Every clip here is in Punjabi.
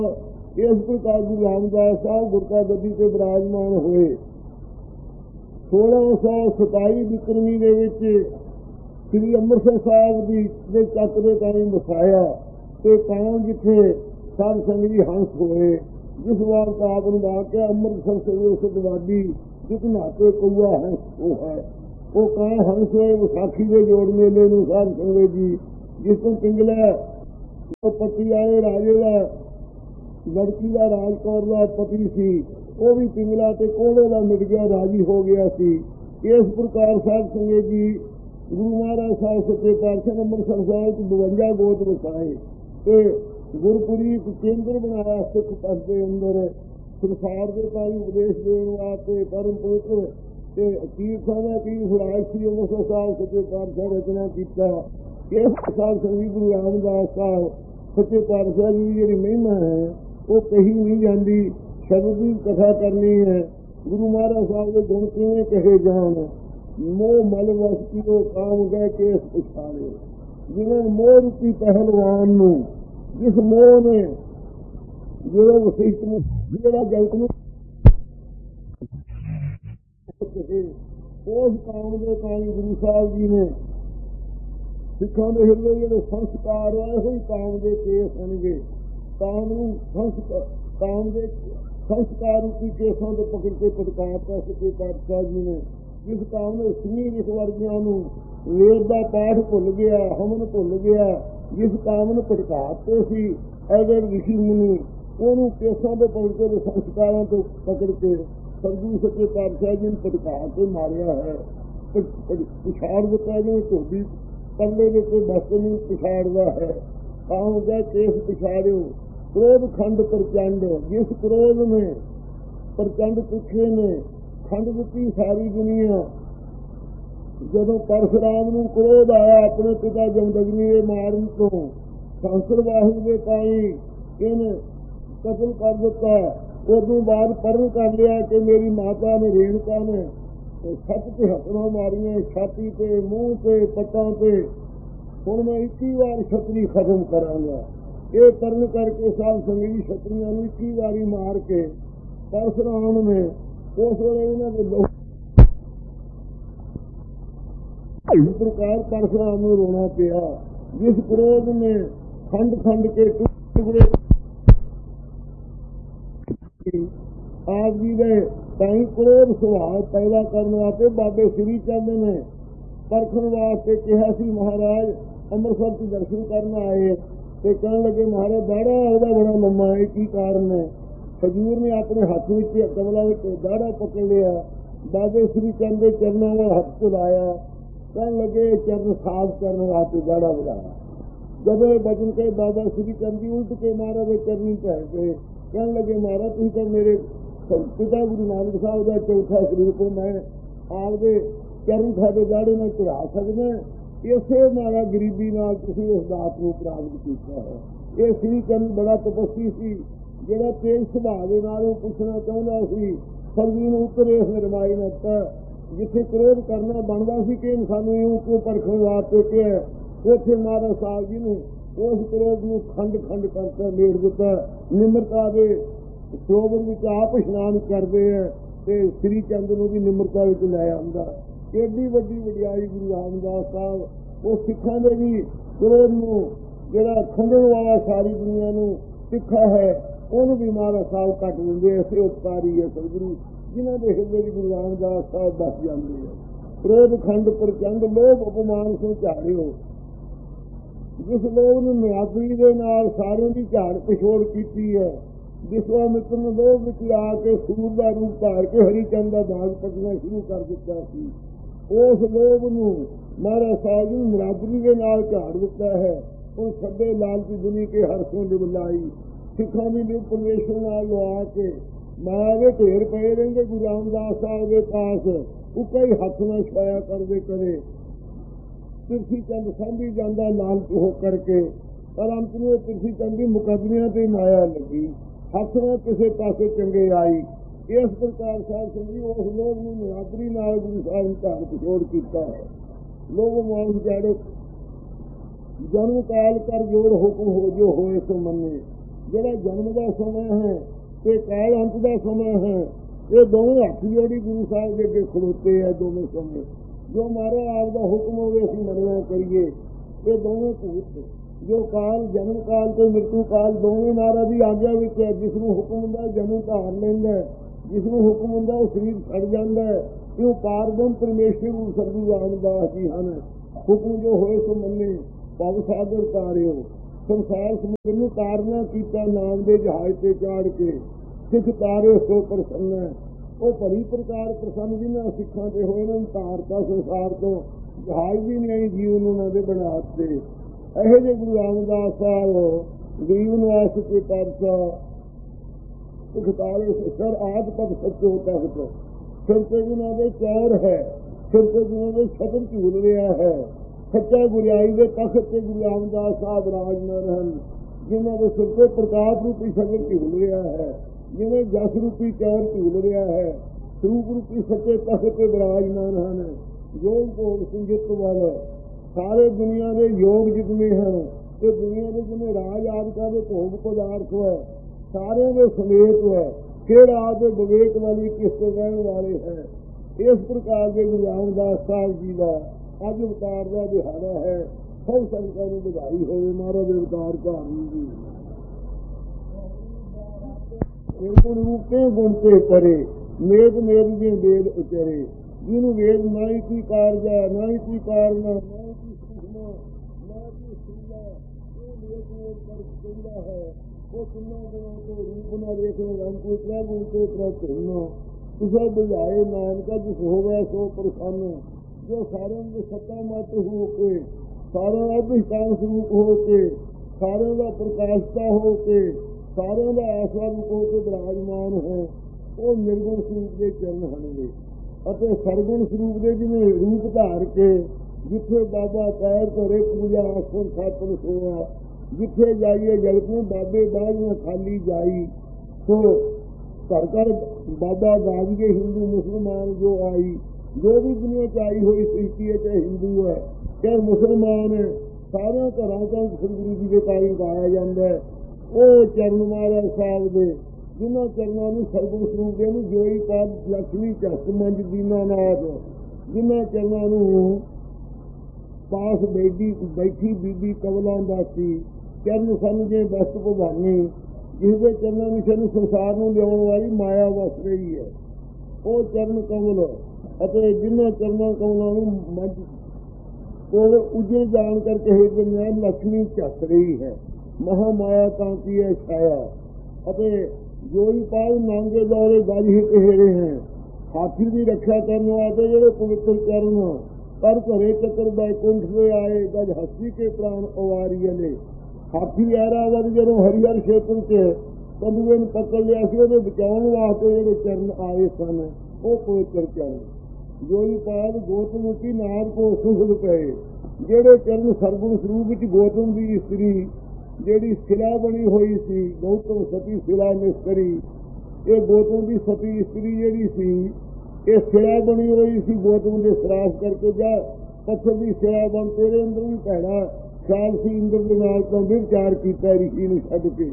इस प्रकार गुरु रामदास साहब गुरका गद्दी ते विराजमान हुए। 1627 विक्रमी ਦੇ ਵਿੱਚ श्री ਅੰਮ੍ਰਿਤਸਰ ਸਾਹਿਬ ਦੇ ਚੱਕ ਦੇ ਤਾਈਂ ਵਸਾਇਆ ਤੇ ਤਾਂ ਜਿੱਥੇ ਸਾਧ ਸੰਗਤ ਜੀ ਹੰਸ ਹੋਏ। ਜਿਸ ਵਾਰ ਤਾਂ ਆਪ ਨੂੰ ਵਾਕਿਆ ਅੰਮ੍ਰਿਤਸਰ ਸਵੇਰੇ ਸਤਵਾਦੀ ਜਿਸ ਨਾਤੇ ਕਊਆ ਹੰਸ ਉਹ ਹੈ ਉਹ ਕਾਂ ਹੰਸ ਹੋਏ। ਵਿਸਾਖੀ ਦੇ ਜੋੜ ਮੇਲੇ ਨੂੰ ਸਾਧ ਸੰਗਤ ਜੀ ਜਿਸ ਤੋਂ ਪਿੰਗਲਾ ਉਹ ਪਤੀ ਵਾਲੇ ਰਾਜੇ ਦਾ ਲੜਕੀ ਦਾ ਰਾਜ ਕੌਰ ਦਾ ਪਤੀ ਸੀ ਉਹ ਵੀ ਪਿੰਗਲਾ ਤੇ ਕੋਹੜੇ ਦਾ ਮਿਟ ਗਿਆ, ਰਾਜੀ ਹੋ ਗਿਆ ਸੀ। ਇਸ ਪ੍ਰਕਾਰ ਸਾਧ ਸੰਗਤ ਜੀ ਗੁਰੂ ਮਹਾਰਾਜ ਸਾਹਿਬ ਸੱਚੇ ਪਾਤਸ਼ਾਹ ਨੇ ਅੰਮ੍ਰਿਤਸਰ ਸਾਹਿਬ 'ਚ 52 ਗੋਤ ਵਸਾਏ ਤੇ ਗੁਰਪੁਰੀ ਇੱਕ ਕੇਂਦਰ ਬਣਾਇਆ ਸਿੱਖ ਪੰਥ ਦੇ ਅੰਦਰ ਸੰਸਾਰ ਦੇ ਤਾਈ ਉਪਦੇਸ਼ ਦੇਣ ਵਾਸਤੇ ਪਰਮ ਪਵਿੱਤਰ ਤੇ ਤੀਰਥਾਂ ਦਾ ਤੀਰਥ ਰਾਜ ਸੀ ਅੰਮ੍ਰਿਤਸਰ ਸਾਹਿਬ ਸੱਚੇ ਪਾਤਸ਼ਾਹ ਰਚਨਾ ਕੀਤਾ। ਇਸ ਸਾਧ ਸੰਗਤ ਗੁਰੂ ਰਾਮਦਾਸ ਸਾਹਿਬ ਸੱਚੇ ਪਾਤਸ਼ਾਹ ਦੀ ਜਿਹੜੀ ਮਹਿਮਾ ਹੈ ਉਹ ਕਹੀ ਨਹੀਂ ਜਾਂਦੀ। ਸ਼ਬਦ ਦੀ ਕਥਾ ਕਰਨੀ ਹੈ। ਗੁਰੂ ਮਹਾਰਾਜ ਸਾਹਿਬ ਦੇ ਗੁਣ ਕਿਵੇਂ ਕਹੇ ਜਾਣ। ਮੋਹ ਮਲ ਵਸਤੀ ਉਹ ਕਾਮ ਗਏ ਕੇਸ ਪਛਾੜੇ। ਜਿਵੇਂ ਮੋਹ ਰੂਪੀ ਪਹਿਲਵਾਨ ਨੂੰ ਜਿਸ ਮੋਹ ਨੇ ਜਿਹੜਾ ਵਸਿਸ਼ਟ ਨੂੰ ਜਿਹੜਾ ਜਗਤ ਨੂੰ ਉਸ ਕਾਮ ਦੇ ਤਾਈ ਗੁਰੂ ਸਾਹਿਬ ਜੀ ਨੇ ਸਿੱਖਾਂ ਦੇ ਹਿਰਦੇ ਜਿਹੜੇ ਸੰਸਕਾਰ ਆਏ ਹੋਏ ਕਾਮ ਦੇ ਕੇਸ ਹੋਣਗੇ। ਕਾਮ ਨੂੰ ਕਾਮ ਦੇ ਸੰਸਕਾਰ ਰੂਪੀ ਕੇਸਾਂ ਤੋਂ ਪਕੜ ਕੇ ਪਟਕਾਤਾ ਸੱਚੇ ਪਾਤਸ਼ਾਹ ਜੀ ਨੇ। ਜਿਸ ਕਾਮ ਨੇ ਸਿੰਘੀ ਜਿਸ ਵਰਗਿਆਂ ਨੂੰ ਵੇਦ ਦਾ ਪਾਠ ਭੁੱਲ ਗਿਆ, ਹਮਨ ਭੁੱਲ ਗਿਆ, ਜਿਸ ਕਾਮ ਨੂੰ ਪਟਕਾਤੇ ਸੀ ਐਵੇਂ ਰਿਸ਼ੀ ਮੁਨੀ ਉਹਨੂੰ ਕੇਸਾਂ ਤੋਂ ਪਕੜ ਕੇ ਸੰਸਕਾਰਾਂ ਤੋਂ ਪਕੜ ਕੇ ਸਤਿਗੁਰੂ ਸੱਚੇ ਪਾਤਸ਼ਾਹ ਜੀ ਨੂੰ ਪਟਕਾ ਕੇ ਮਾਰਿਆ ਹੈ। ਪਿਛਾੜ ਦਿੱਤਾ ਜਿਵੇਂ ਧੋਬੀ ਪੱਲੇ ਦੇ ਕੇ ਬਸ ਨੂੰ ਪਿਛਾੜਦਾ ਹੈ। ਕਾਮ ਗਏ ਕੇਸ ਪਿਛਾੜਿਓ क्रोध खंड प्रचंड। जिस क्रोध में प्रचंड पुखे ने खंड ਦਿੱਤੀ सारी दुनिया। ਜਦੋਂ परशुराम ਨੂੰ क्रोध आया अपने पिता जमदग्नि ਦੇ ਮਾਰਨ ਤੋਂ ਸੰਸਰ ਵਾਹਿਦ ਦੇ ਤਾਈ ਇਹਨੇ ਕਤਲ ਕਰ ਦਿੱਤਾ। ਉਦੋਂ ਬਾਅਦ ਪਰਨ ਕਰ ਲਿਆ ਕਿ ਮੇਰੀ ਮਾਤਾ ਨੇ ਰੇਣਕਾ ਨੇ 7 ਮਾਰੀਆਂ ਛਾਤੀ ਤੇ ਮੂੰਹ ਤੇ ਪੱਟਾਂ ਤੇ। ਹੁਣ ਮੈਂ 21 ਵਾਰ ਛਤਰੀ ਖਤਮ ਕਰਾਂਗਾ। ਇਹ ਕਰਨ ਕਰਕੇ ਸਾਧ ਸੰਗਤ ਜੀ ਛਤਰੀਆਂ ਨੂੰ 21 ਵਾਰੀ ਮਾਰ ਕੇ ਪਰਸ਼ੁਰਾਮ ਨੇ ਉਸ ਵੇਲੇ ਇਹਨਾਂ ਦੇ ਇਸ ਪ੍ਰਕਾਰ ਪਰਸ਼ੁਰਾਮ ਨੂੰ ਰੋਣਾ ਪਿਆ। ਜਿਸ ਕ੍ਰੋਧ ਨੇ ਖੰਡ ਖੰਡ ਕੇ ਟੁਕੜੇ ਆਪ ਜੀ ਦੇ ਤਾਈ ਕ੍ਰੋਧ ਸੁਭਾਅ ਪੈਦਾ ਕਰਨ ਵਾਸਤੇ ਬਾਬੇ ਸ੍ਰੀ ਚੰਦ ਨੇ ਪਰਖਣ ਵਾਸਤੇ ਕਿਹਾ ਸੀ ਮਹਾਰਾਜ ਅੰਮ੍ਰਿਤਸਰ ਤੋਂ ਦਰਸ਼ਨ ਕਰਨ ਆਏ ਤੇ ਕਹਿਣ ਲੱਗੇ ਮਹਾਰਾਜ ਦਾੜਾ ਉਹਦਾ ਬੜਾ ਲੰਮਾ ਹੈ, ਕੀ ਕਾਰਨ ਹੈ? ਹਜ਼ੂਰ ਨੇ ਆਪਣੇ ਹੱਥ ਵਿੱਚ ਕਮਲਾ ਵਿੱਚ ਦਾੜਾ ਪਕੜ ਲਿਆ। ਬਾਬੇ ਸ੍ਰੀ ਚੰਦ ਦੇ ਚਰਨਾਂ ਨਾਲ ਹੱਥ ਚਲਾਇਆ। ਕਹਿਣ ਲੱਗੇ ਚਰਨ ਸਾਫ਼ ਕਰਨ ਵਾਸਤੇ ਦਾੜਾ ਵਧਾਇਆ। ਜਦੋਂ ਇਹ ਬਚਨ ਕੇ ਬਾਬਾ ਸ੍ਰੀ ਚੰਦ ਜੀ ਉਲਟ ਕੇ ਮਹਾਰਾਜ ਦੇ ਚਰਨੀ ਪੈ ਗਏ। ਕਹਿਣ ਲੱਗੇ ਮਹਾਰਾਜ ਤੁਸੀਂ ਤਾਂ ਮੇਰੇ ਪਿਤਾ ਗੁਰੂ ਨਾਨਕ ਸਾਹਿਬ ਦਾ ਚੌਥਾ ਸਰੂਪ ਹੋ। ਮੈਂ ਆਪਦੇ ਚਰਨ ਸਾਡੇ ਦਾੜੇ ਨਾਲ ਚੜਾ ਸਕਦਾ। ਇਸੇ ਨਾਲ ਗਰੀਬੀ ਨਾਲ ਤੁਸੀਂ ਇਸ ਦਾਤ ਨੂੰ ਪ੍ਰਾਪਤ ਕੀਤਾ ਹੈ। ਇਹ ਸ੍ਰੀ ਚੰਦ ਬੜਾ ਤਪੱਸੀ ਸੀ ਜਿਹੜਾ ਤੇਜ ਸੁਭਾਅ ਦੇ ਨਾਲ ਉਹ ਪੁੱਛਣਾ ਚਾਹੁੰਦਾ ਸੀ। ਸਬਜ਼ੀ ਨੂੰ ਉੱਤਰੇ ਇਸ ਨਿਰਮਾਈ ਨੇ ਜਿੱਥੇ ਕ੍ਰੋਧ ਕਰਨਾ ਬਣਦਾ ਸੀ ਕਿ ਸਾਨੂੰ ਇਉਂ ਕਿਉਂ ਪਰਖਣ ਵਾਸਤੇ ਕਿਹਾ, ਉੱਥੇ ਮਹਾਰਾਜ ਸਾਹਿਬ ਜੀ ਨੇ ਉਸ ਕ੍ਰੋਧ ਨੂੰ ਖੰਡ ਖੰਡ ਕਰਕੇ ਮੇੜ ਦਿੱਤਾ। ਨਿਮਰਤਾ ਦੇ ਸਰੋਵਰ ਵਿੱਚ ਆਪ ਇਸ਼ਨਾਨ ਕਰਦੇ ਹੈ ਤੇ ਸ੍ਰੀ ਚੰਦ ਨੂੰ ਵੀ ਨਿਮਰਤਾ ਵਿੱਚ ਲੈ ਆਉਂਦਾ। ਏਡੀ ਵੱਡੀ ਵਡਿਆਈ ਗੁਰੂ ਰਾਮਦਾਸ ਸਾਹਿਬ ਉਹ ਸਿੱਖਾਂ ਦੇ ਵੀ ਕ੍ਰੋਧ ਨੂੰ ਜਿਹੜਾ ਖੰਡਣ ਵਾਲਾ ਸਾਰੀ ਦੁਨੀਆ ਨੂੰ ਸਿੱਖਾ ਹੈ ਉਹਨੂੰ ਵੀ ਮਹਾਰਾਜ ਸਾਹਿਬ ਕੱਟ ਦਿੰਦੇ। ਐਸੇ ਉਪਕਾਰੀ ਹੈ ਸਤਿਗੁਰੂ ਜਿਨ੍ਹਾਂ ਦੇ ਹਿਰਦੇ ਵਿੱਚ ਗੁਰੂ ਰਾਮਦਾਸ ਸਾਹਿਬ ਬਸ ਜਾਂਦੇ ਹੈ। ਕ੍ਰੋਧ ਖੰਡ ਪ੍ਰਚੰਡ ਲੋਭ ਅਪਮਾਨ ਤੋਂ ਝਾੜਿਓ। ਜਿਸ ਲੋਭ ਨੂੰ ਨਿਆਦਰੀ ਦੇ ਨਾਲ ਸਾਰਿਆਂ ਦੀ ਝਾੜ ਪਿਛੋੜ ਕੀਤੀ ਹੈ। ਵਿਸ਼ਵਾਮਿਤਰ ਨੇ ਲੋਭ ਵਿੱਚ ਆ ਕੇ ਸੂਰ ਦਾ ਰੂਪ ਧਾਰ ਕੇ ਹਰੀ ਚੰਦ ਦਾ ਬਾਗ ਪੱਟਣਾ ਸ਼ੁਰੂ ਕਰ ਦਿੱਤਾ ਸੀ। ਉਸ ਲੋਭ ਨੂੰ ਮਹਾਰਾਜ ਸਾਹਿਬ ਨੂੰ ਨਿਰਾਦਰੀ ਦੇ ਨਾਲ ਝਾੜ ਦਿੱਤਾ ਹੈ। ਉਹ ਸੱਦੇ ਲਾਲਚੀ ਦੁਨੀ ਕੇ ਹਰ ਸੋਂ ਲਿਵਲਾਈ। ਸਿੱਖਾਂ ਦੀ ਲਿਵ ਪਰਮੇਸ਼ਰ ਨਾਲ ਲਵਾ ਕੇ ਮਾਇਆ ਦੇ ਢੇਰ ਪਏ ਰਹਿੰਦੇ ਗੁਰੂ ਰਾਮਦਾਸ ਸਾਹਿਬ ਦੇ ਪਾਸ। ਉਹ ਕਈ ਹੱਥ ਨਾਲ ਛਾਇਆ ਕਰਦੇ ਕਰੇ ਪਿਰਥੀ ਚੰਦ ਸਾਂਭੀ ਜਾਂਦਾ ਲਾਲਚ ਹੋ ਕਰਕੇ। ਪਰ ਅੰਤ ਨੂੰ ਪਿਰਥੀ ਚੰਦ ਦੀ ਮੁਕੱਦਮਿਆਂ ਤੇ ਮਾਇਆ ਲੱਗੀ। ਹੱਥ ਨਾਲ ਕਿਸੇ ਪਾਸੇ ਚੰਗੇ ਆਈ। ਇਸ ਪ੍ਰਕਾਰ ਸਾਧ ਸੰਗਤ ਉਸ ਲੋਭ ਨੂੰ ਨਿਰਾਦਰੀ ਨਾਲ ਗੁਰੂ ਸਾਹਿਬ ਨੇ ਝਾੜ ਪਿਛੋੜ ਕੀਤਾ ਹੈ। ਲੋਭ ਮਾਨ ਜਾੜੋ ਜਨਮ ਕਾਲ ਕਰ ਜੋੜ ਹੁਕਮ ਹੋ ਜੋ ਹੋਏ ਸੋ ਮੰਨੇ। ਜਿਹੜਾ ਜਨਮ ਦਾ ਸਮਾਂ ਹੈ ਤੇ ਕਾਲ ਅੰਤ ਦਾ ਸਮਾਂ ਹੈ, ਇਹ ਦੋਵੇਂ ਹੱਥ ਜੋੜੀ ਗੁਰੂ ਸਾਹਿਬ ਦੇ ਅੱਗੇ ਖਲੋਤੇ ਆ। ਦੋਵੇਂ ਸਮੇਂ ਜੋ ਮਹਾਰਾਜ ਆਪ ਦਾ ਹੁਕਮ ਹੋਵੇ ਅਸੀਂ ਮੰਨਿਆ ਕਰੀਏ। ਇਹ ਦੋਵੇਂ ਭੂਤ ਜੋ ਕਾਲ, ਜਨਮ ਕਾਲ ਤੇ ਮ੍ਰਿਤੂ ਕਾਲ, ਦੋਵੇਂ ਮਹਾਰਾਜ ਦੀ ਆਗਿਆ ਵਿੱਚ ਹੈ। ਜਿਸ ਨੂੰ ਹੁਕਮ ਹੁੰਦਾ ਜਨਮ ਧਾਰ ਲੈਂਦਾ, ਜਿਸ ਨੂੰ ਹੁਕਮ ਹੁੰਦਾ ਉਹ ਸਰੀਰ ਛੱਡ ਜਾਂਦਾ। ਕਿਉਂ ਪਾਰਬ੍ਰਹਮ ਪਰਮੇਸ਼ਰ ਗੁਰੂ ਸਤਿਗੁਰੂ ਰਾਮਦਾਸ ਜੀ ਹਨ। ਹੁਕਮ ਜੋ ਹੋਏ ਸੋ ਮੰਨੇ, ਭਵ ਸਾਗਰ ਤਾਰਿਓ। ਸੰਸਾਰ ਸਮੁੰਦਰ ਨੂੰ ਤਾਰਨਾ ਕੀਤਾ, ਨਾਮ ਦੇ ਜਹਾਜ਼ ਤੇ ਚਾੜ ਕੇ ਸਿੱਖ ਤਾਰਿਓ ਸੋ ਪ੍ਰਸੰਨ। ਉਹ ਭਲੀ ਪ੍ਰਕਾਰ ਪ੍ਰਸੰਨ ਜਿਹਨਾਂ ਸਿੱਖਾਂ ਤੇ ਹੋਏ ਨੇ, ਤਾਰਤਾ ਸੰਸਾਰ ਤੋਂ। ਜਹਾਜ਼ ਵੀ ਨਹੀਂ ਆਈ ਜੀਵਨ ਉਹਨਾਂ ਦੇ ਬਣਾ ਦਿੱਤੇ। ਇਹੋ ਜਿਹੇ ਗੁਰੂ ਰਾਮਦਾਸ ਸਾਹਿਬ ਗਰੀਬ ਨਿਵਾਸ ਕੇ ਪਾਤਸ਼ਾਹ ਸਿੱਖ ਤਾਰੇ ਸਰ ਆਦ ਪਦ ਸੱਚੋ ਤਖਤ। ਸਿਰ ਤੇ ਜਿਹਨਾਂ ਦੇ ਚੌਰ ਹੈ, ਸਿਰ ਤੇ ਜਿਹਨਾਂ ਦੇ ਛਤਰ ਝੂਲ ਰਿਹਾ ਹੈ। ਸੱਚਾ ਗੁਰਿਆਈ ਦੇ ਤਖਤ ਤੇ ਗੁਰੂ ਰਾਮਦਾਸ ਸਾਹਿਬ ਰਾਜਮਾਨ ਹਨ, ਜਿਨ੍ਹਾਂ ਦੇ ਸਿਰ ਤੇ ਪ੍ਰਕਾਸ਼ ਰੂਪੀ ਛਤਰ ਝੂਲ ਰਿਹਾ ਹੈ, ਜਿਵੇਂ ਜਸ ਰੂਪੀ ਚੌਰ ਝੂਲ ਰਿਹਾ ਹੈ। ਸਰੂਪ ਰੂਪੀ ਸੱਚੇ ਤਖਤ ਤੇ ਵਿਰਾਜਮਾਨ ਹਨ। ਯੋਗ ਭੋਗ ਸੰਗਿਤ ਵੱਲ ਸਾਰੇ ਦੁਨੀਆ ਦੇ ਯੋਗ ਜਿਤਨੇ ਹਨ ਤੇ ਦੁਨੀਆ ਦੇ ਜਿਵੇਂ ਰਾਜ ਆਦਿਕਾਂ ਦੇ ਭੋਗ ਪਦਾਰਥ ਹੈ, ਸਾਰਿਆਂ ਦੇ ਸਮੇਤ ਹੈ। ਕਿਹੜਾ ਆਦਿ ਵਿਵੇਕ ਵਾਲੀ ਕਿਸ ਤੋਂ ਰਹਿਣ ਵਾਲੇ ਹੈ। ਇਸ ਪ੍ਰਕਾਰ ਦੇ ਗੁਰੂ ਰਾਮਦਾਸ ਸਾਹਿਬ ਜੀ ਦਾ ਅੱਜ ਅਵਤਾਰ ਦਾ ਦਿਹਾੜਾ ਹੈ। ਸਭ ਸੰਗਤਾਂ ਨੂੰ ਵਧਾਈ ਹੋਵੇ ਮਹਾਰਾਜ ਦੇ ਅਵਤਾਰ ਕਹਾਣੀ ਦੀ। ਗੁਣ ਰੂਪੇ ਗੁਣ ਤੇ ਪਰੇ, ਮੇਦ ਮੇਦ ਦੇ ਵੇਦ ਉਚਰੇ। ਜਿਹਨੂੰ ਵੇਦ ਨਾ ਹੀ ਕੀ ਕਾਰਜਾ, ਨਾ ਹੀ ਕੀ ਕਾਰਨਾ, ਨਾ ਹੀ ਕੀ ਸੁਖਨਾ, ਨਾ ਕੀ ਸੁਲਾ, ਉਹ ਮੇਦ ਮੇਦ ਕਰ ਕਹਿੰਦਾ ਹੈ। ਉਹ ਕਿੰਨਾ ਗੁਣਾਂ ਤੋਂ ਰੂਪ ਨਾ ਦੇਖੋ, ਰੰਗ ਕੋਈ ਤ੍ਰੈ ਗੁਣ ਤੇ ਪ੍ਰਤਿਨਾ। ਕਿਸੇ ਬੁਝਾਏ ਨਾਨਕਾ ਜਿਸ ਹੋਵੇ ਸੋ ਪ੍ਰਸੰਨ। ਜੋ ਸਾਰਿਆਂ ਦੇ ਸੱਤਾ ਮਤ ਹੋ ਕੇ, ਸਾਰਿਆਂ ਦਾ ਅਧਿਸ਼ਾਨ ਸਰੂਪ ਹੋ ਕੇ, ਸਾਰਿਆਂ ਦਾ ਪ੍ਰਕਾਸ਼ਤਾ ਹੋ ਕੇ, ਸਾਰਿਆਂ ਦਾ ਆਸਰਾ ਰੂਪ ਹੋ ਕੇ ਵਿਰਾਜਮਾਨ ਹੈ, ਉਹ ਨਿਰਗੁਣ ਸਰੂਪ ਦੇ ਚਰਨ ਹਨਗੇ। ਅਤੇ ਸਰਗੁਣ ਸਰੂਪ ਦੇ ਜਿਵੇਂ ਰੂਪ ਧਾਰ ਕੇ, ਜਿੱਥੇ ਬਾਬਾ ਪੈਰ ਧਰੇ ਪੂਜਾ ਆਸਣ ਸਾਪਨ ਸੋਆ। ਜਿੱਥੇ ਜਾਈਏ ਜਲਪੂ ਬਾਬੇ ਬਾਝੀਆਂ ਖਾਲੀ ਜਾਈ। ਸੋ ਘਰ ਘਰ ਬਾਬਾ ਗਾਜੀਏ ਹਿੰਦੂ ਮੁਸਲਮਾਨ ਜੋ ਆਈ। ਜੋ ਵੀ ਦੁਨੀਆ ਚ ਆਈ ਹੋਈ ਸ੍ਰਿਸ਼ਟੀ ਹੈ, ਚਾਹੇ ਹਿੰਦੂ ਹੈ ਚਾਹੇ ਮੁਸਲਮਾਨ ਹੈ, ਸਾਰਿਆਂ ਘਰਾਂ ਤੋਂ ਸਤਿਗੁਰੂ ਜੀ ਦੇ ਕਾਰਨ ਪਾਇਆ ਜਾਂਦਾ ਹੈ। ਉਹ ਚਰਨ ਮਹਾਰਾਜ ਸਾਹਿਬ ਦੇ ਜਿਨ੍ਹਾਂ ਚਰਨਾਂ ਨੂੰ ਸਰਗੁਣ ਸਰੂਪ ਦੇ ਨੂੰ ਜੋਈ ਪਾਦ ਲక్ష్ਮੀ ਝੱਸ ਮੰਜ ਦੀਨਾਨਾਥ, ਜਿਨ੍ਹਾਂ ਚਰਨਾਂ ਨੂੰ ਪਾਸ ਬੈਠੀ ਬੀਬੀ ਕਮਲਾਂ ਦਾਸੀ ਚਰਨ ਸਨ ਜੇ ਬਸਤ ਭਵਾਨੀ। ਜਿਸਦੇ ਚਰਨਾਂ ਵਿੱਚ ਸਾਨੂੰ ਸੰਸਾਰ ਨੂੰ ਲਿਆਉਣ ਵਾਲੀ ਮਾਇਆ ਵਸ ਰਹੀ ਹੈ, ਉਹ ਚਰਨ ਕਮਲ। ਅਤੇ ਜਿਨ੍ਹਾਂ ਚਰਨਾਂ ਕਮਲਾਂ ਨੂੰ ਮੰਜ ਕੋਲ ਉਜੇ ਜਾਣ ਕਰਕੇ ਹਿਰਦੇ ਲక్ష్ਮੀ ਝੱਸ ਰਹੀ ਹੈ, ਮਹਾ ਮਾਇਆ ਤਾਂ ਕੀ ਹੈ ਛਾਇਆ। ਅਤੇ ਜੋਈ ਪਾਲ ਨਾਂਗੇ ਦੌਰੇ ਗਜ ਹਿੱਟ ਹੇਰੇ ਹੈ। ਹਾਥੀ ਦੀ ਰੱਖਿਆ ਕਰਨ ਵਾਸਤੇ ਜਿਹੜੇ ਪਵਿੱਤਰ ਚਰਨ ਪਰ ਘਰੇ ਚੱਕਰ ਬੈਕੁੰਠ ਦੇ ਆਏ, ਗਜ ਹੱਸੀ ਕੇ ਪ੍ਰਾਣ ਅਵਾਰੀਏ ਨੇ। ਹਾਥੀ ਐਰਾਵਤ ਜਦੋਂ ਹਰੀਹਰ ਖੇਤਰ ਚ ਕਦੂਏ ਨੂੰ ਪਕੜ ਲਿਆ ਸੀ, ਉਹਦੇ ਬਚਾਉਣ ਵਾਸਤੇ ਜਿਹੜੇ ਚਰਨ ਆਏ ਸਨ, ਉਹ ਪਵਿੱਤਰ ਚਰਨ। ਜੋਈ ਪਾਲ ਗੌਤਮ ਕੀ ਨਾਰ ਕੋ ਸੁਖਦ ਪਏ। ਜਿਹੜੇ ਚਰਨ ਸਰਗੁਣ ਸਰੂਪ ਵਿੱਚ ਗੌਤਮ ਦੀ ਇਸਤਰੀ ਜਿਹੜੀ ਸਿਲਾ ਬਣੀ ਹੋਈ ਸੀ, ਗੌਤਮ ਸਤੀ ਸਿਲਾ ਮਿਸਤਰੀ। ਇਹ ਗੌਤਮ ਦੀ ਸਤੀ ਇਸਤਰੀ ਜਿਹੜੀ ਸੀ, ਇਹ ਸਿਲਾ ਬਣੀ ਹੋਈ ਸੀ ਗੌਤਮ ਦੇ ਸਰਾਫ ਕਰਕੇ। ਜਾ ਪੱਥਰ ਦੀ ਸਿਲਾ ਬਣ, ਤੇਰੇ ਅੰਦਰ ਵੀ ਭੈੜਾ ਖਿਆਲ ਸੀ, ਇੰਦਰ ਦੇ ਨਾਲ ਤਾਂ ਵਿਚਾਰ ਕੀਤਾ ਰਿਸ਼ੀ ਨੂੰ ਛੱਡ ਕੇ।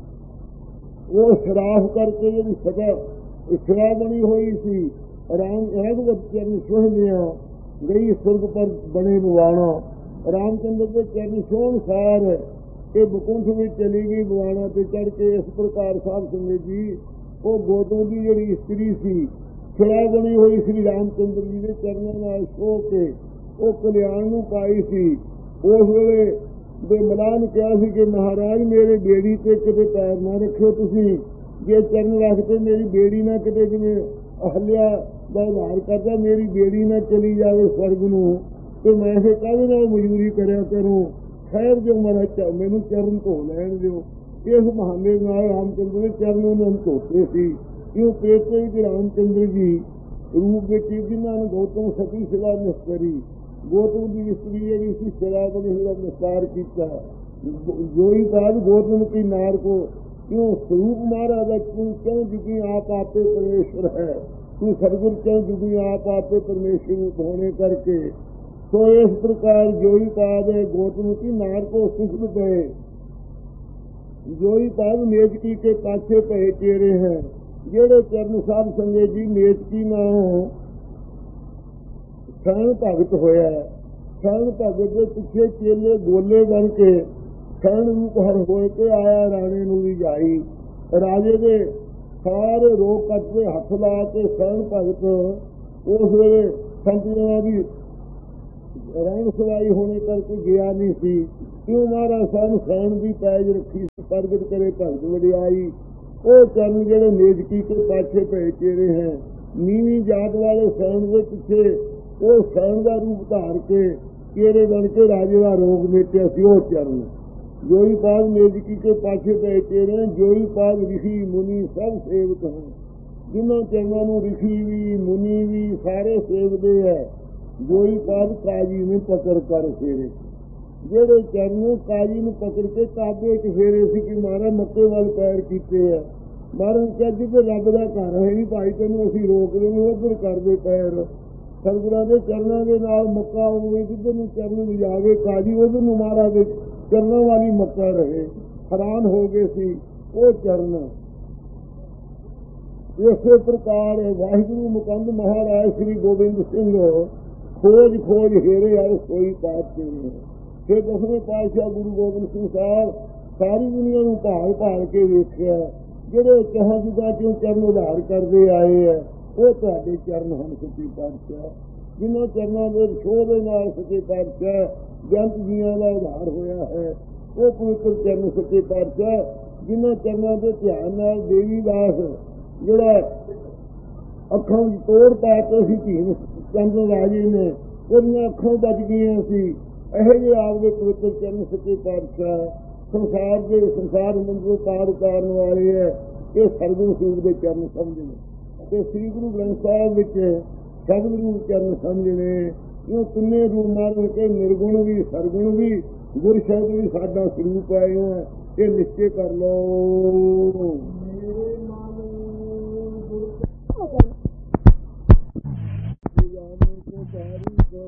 ਉਹ ਸਰਾਫ ਕਰਕੇ ਜਿਹੜੀ ਸਦਾ ਸਿਲਾ ਬਣੀ ਹੋਈ ਸੀ, ਰਾਮ ਰਘੁਵਤ ਚਰਨ ਸੁਹਣਿਆ ਗਈ ਸੁਰਗ ਪਰ ਬਣੇ ਬਵਾਣਾ। ਰਾਮਚੰਦਰ ਦੇ ਚਰਨ ਸੋਹਣ ਸਾਰ ਇਹ ਬਕੁੰਠ ਵਿੱਚ ਚਲੀ ਗਈ ਬਵਾਣਾ ਤੇ ਚੜ੍ਹ ਕੇ। ਇਸ ਪ੍ਰਕਾਰ ਸਾਹਿਬ ਸੰਗਤ ਜੀ, ਉਹ ਗੌਤਮ ਦੀ ਜਿਹੜੀ ਇਸਤਰੀ ਸੀ, ਸਿਲਾ ਬਣੀ ਹੋਈ ਸ੍ਰੀ ਰਾਮਚੰਦਰ ਜੀ ਦੇ ਚਰਨਾਂ ਨਾਲ ਛੋਹ ਕੇ ਉਹ ਕਲਿਆਣ ਨੂੰ ਪਾਈ ਸੀ। ਉਸ ਵੇਲੇ ਦੇ ਮਲਾਹ ਨੇ ਕਿਹਾ ਸੀ ਕਿ ਮਹਾਰਾਜ ਮੇਰੇ ਬੇੜੀ ਤੇ ਕਿਤੇ ਪੈਰ ਨਾ ਰੱਖਿਓ ਤੁਸੀਂ। ਜੇ ਚਰਨ ਰੱਖਦੇ ਮੇਰੀ ਬੇੜੀ ਨਾ ਕਿਤੇ ਜਿਵੇਂ ਅਹਲਿਆ ਦਾ ਉਧਾਰ ਕਰਦਾ, ਮੇਰੀ ਬੇੜੀ ਨਾ ਚਲੀ ਜਾਵੇ ਸਵਰਗ ਨੂੰ, ਤੇ ਮੈਂ ਫਿਰ ਕਾਹਦੇ ਨਾਲ ਮਜ਼ਦੂਰੀ ਕਰਿਆ ਕਰੂੰ। ਖੈਰ ਜੋ ਮਹਾਰਾਜ ਮੈਨੂੰ ਚਰਨ ਧੋ ਲੈਣ ਦਿਓ। ਇਸ ਬਹਾਨੇ ਨਾਲ ਰਾਮਚੰਦਰ ਦੇ ਚਰਨ ਉਹਨਾਂ ਨੂੰ ਧੋਤੇ ਸੀ। ਕਿਉਂ ਪ੍ਰੇਤੇ ਵਿੱਚ ਰਾਮਚੰਦਰ ਜੀ ਰੂਪ ਵਿੱਚ ਜਿਨ੍ਹਾਂ ਨੂੰ ਗੌਤਮ ਸਤੀ ਸਿਲਾ ਨਿਸਤਰੀ, ਗੌਤਮ ਦੀ ਇਸਤਰੀ ਜਿਹੜੀ ਸੀ ਸਿਲਾ ਬਣੀ ਹੋਈ ਦਾ ਨਿਸਤਾਰ ਕੀਤਾ। ਜੋਈ ਬਾਦ ਗੌਤਮ ਕੀ ਨਾਰ ਕੋ। क्यों स्वरूप महाराज तू क्यों जुगी आप आपे परमेश्वर है। तू सदगुरु क्यों जुगी आप आपे परमेश्वर होने करके। तो इस प्रकार जोई पाद गौतम की नार को सुख गए। जोई पाग नेजकी के पाछे पए चेरे हैं। जेड़े चरण साध संगे जी नेजकी ना शरण भगत होया, शरण भगत के पिछे चेले गोले बन के शरण रूप हर होए के आया राणे नूं भी जाई। राजे दे सारे रोग कटते हथ ला के शरण भगत उस वेले संत जनां दी रहन सवाई होने करके गया नहीं सी। क्यों महाराज सानू शरण की पैज रखी प्रगट करे भगत वडियाई। वो चरण जेड़े नेजकी के पाछे पै चेरे हैं, नीवी जात वाले शरण के पिछे वो शरण का रूप धार के चेरे बन के राजे का रोग मेटिया सी। वो चरण जोई पाग नेजकी के पाछे पै चेरे, जोई पाग ऋषि मुनि सब सेवक हैं। जिन्हों चरणों में ऋषि भी मुनि भी सारे सेवदे है। जोई पाद काजी ने पकड़ कर फेरे, जेड़े चरणों काजी ने पकड़ के ताबे च फेरे सी कि मारा मक्के वाल पैर कीते है। महाराज क्या जिधर रब का घर है नहीं भाई तेन असी रोक देंगे उधर कर दे पैर। सतगुरां दे चरणों के नाल मक्का होवे, जिधर नूं चरण लिजावे काजी उधर नूं महाराज दे चरणों वाली मक्का रहे। हैरान हो गए सी वो चरण। इस प्रकार वाहिगुरु मुकंद महाराज श्री गोबिंद सिंह खोज खोज हेरे आए सोई पात के। फिर 10वें पातशाह गुरु गोबिंद सिंह साहब सारी दुनिया में भाल भाल के वेख्या, जेड़े कहां जुगा क्यों चरण उधार करते आए है वो तुहाडे चरण हैं सच्चे पातशाह। जिन्हों चरणों के छोह के नाल सच्चे पातशाह जंत जियां का उधार होया है वो पवित्र चरण सच्चे पातशाह। जिन्हों चरणों के ध्यान नाल देवी दास जेड़ा अखां तोड़ पा के सी धीम चंद राजे ने उन्हें अखां बच गई सी। यह जे आपके पवित्र चरण सच्चे पातशाह संसार के संसार मंदिरों पार उतारने वाले है। ये सरगुण सूर के चरण समझने ते श्री गुरु ग्रंथ साहिब विच शब्द रूप चरण समझने। यूं तिन्ने रूप मार के निर्गुण भी सरगुण भी गुर शब्द भी साडा स्वरूप है। ये निश्चय कर लो।